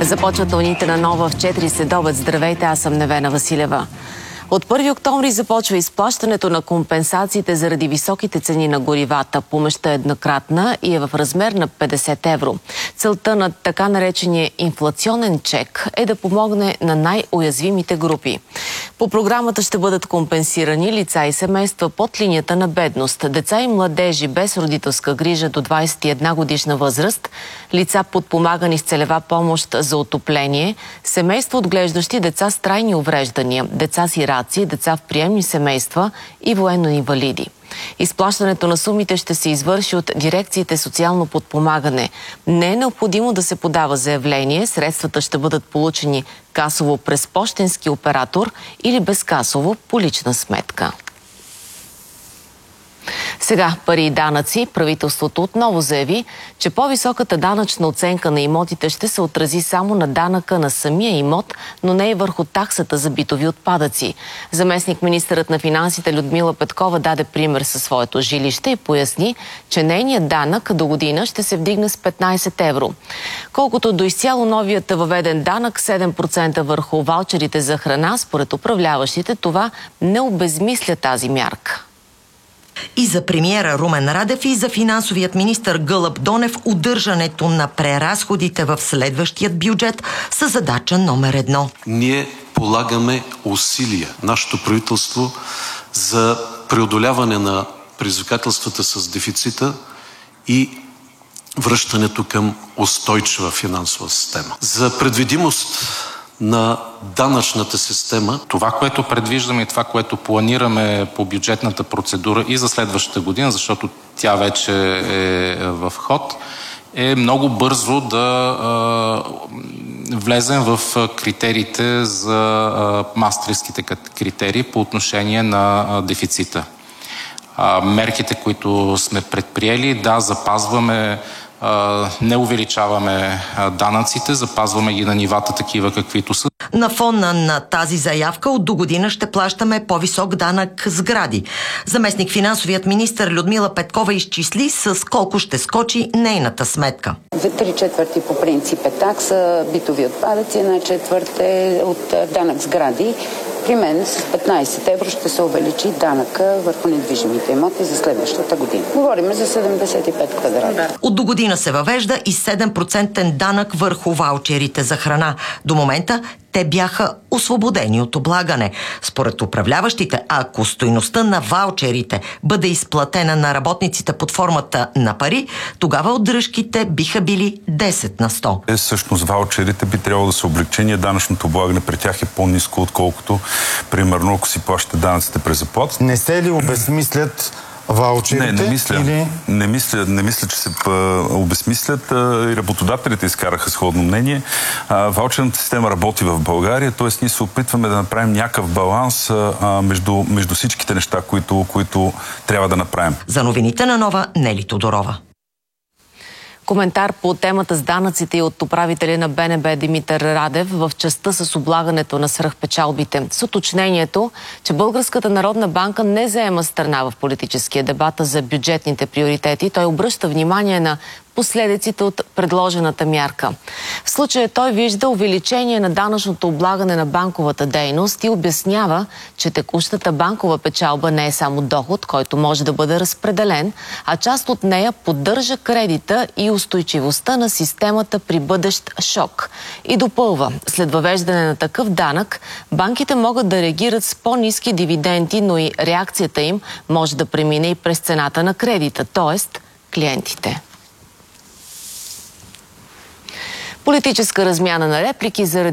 Започват новините на Нова в 4 следобед. Здравейте, аз съм Невена Василева. От 1 октомври започва изплащането на компенсациите заради високите цени на горивата. Помощта е еднократна и е в размер на 50 евро. Целта на така наречения инфлационен чек е да помогне на най-уязвимите групи. По програмата ще бъдат компенсирани лица и семейства под линията на бедност, деца и младежи без родителска грижа до 21 годишна възраст, лица подпомагани с целева помощ за отопление, семейства отглеждащи деца с трайни увреждания, деца сираци, деца в приемни семейства и военно-инвалиди. Изплащането на сумите ще се извърши от дирекциите социално подпомагане. Не е необходимо да се подава заявление. Средствата ще бъдат получени касово през пощенски оператор или безкасово по лична сметка. Сега пари и данъци. Правителството отново заяви, че по-високата данъчна оценка на имотите ще се отрази само на данъка на самия имот, но не и върху таксата за битови отпадъци. Заместник-министърът на финансите Людмила Петкова даде пример със своето жилище и поясни, че нейният данък до година ще се вдигне с 15 евро. Колкото до изцяло новият въведен данък 7% върху ваучерите за храна, според управляващите, това не обезмисля тази мярка. И за премиера Румен Радев, и за финансовият министър Гълъб Донев удържането на преразходите в следващият бюджет са задача номер 1. Ние полагаме усилия, нашето правителство, за преодоляване на предизвикателствата с дефицита и връщането към устойчива финансова система. За предвидимост на данъчната система. Това, което предвиждаме и това, което планираме по бюджетната процедура и за следващата година, защото тя вече е в ход, е много бързо да влезем в критериите за мастрихтските критерии по отношение на дефицита. Мерките, които сме предприели, да, запазваме, не увеличаваме данъците, запазваме ги на нивата такива, каквито са. На фона на тази заявка от до година ще плащаме по-висок данък сгради. Заместник финансовият министър Людмила Петкова изчисли с колко ще скочи нейната сметка. 3/4 по принцип е такса битови отпадъци, 1/4 е от данък сгради. При мен с 15 евро ще се увеличи данъка върху недвижимите имоти за следващата година. Говорим за 75 квадрата. От до година се въвежда и 7% данък върху ваучерите за храна. До момента те бяха освободени от облагане. Според управляващите, ако стойността на ваучерите бъде изплатена на работниците под формата на пари, тогава отдръжките биха били 10 на 100. Всъщност ваучерите би трябвало да са облекчени, данъчното облагане при тях е по-ниско, отколкото, примерно, ако си плащате данъците през заплата. Не се ли обезмислят ваучерите? Не мисля, че се обезмислят. И работодателите изкараха сходно мнение. Ваучерната система работи в България, т.е. ние се опитваме да направим някакъв баланс между всичките неща, които трябва да направим. За новините на Нова, Нели Тодорова. Коментар по темата с данъците и от управителя на БНБ Димитър Радев в частта с облагането на свръхпечалбите. С уточнението, че Българската народна банка не заема страна в политическия дебат за бюджетните приоритети. Той обръща внимание на последиците от предложената мярка. В случая той вижда увеличение на данъчното облагане на банковата дейност и обяснява, че текущата банкова печалба не е само доход, който може да бъде разпределен, а част от нея поддържа кредита и устойчивостта на системата при бъдещ шок. И допълва, след въвеждане на такъв данък, банките могат да реагират с по-ниски дивиденти, но и реакцията им може да премине и през цената на кредита, т.е. клиентите. Политическа размяна на реплики заради